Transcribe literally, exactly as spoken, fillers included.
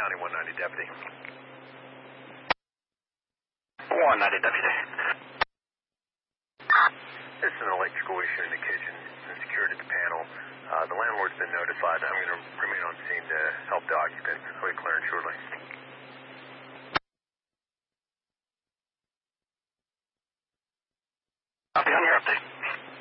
County, one ninety deputy. one ninety deputy. There's an electrical issue in the kitchen and secured at the panel. Uh, the landlord's been notified. I'm going to remain on scene to help the occupant. We'll be clearing shortly. Copy on your update.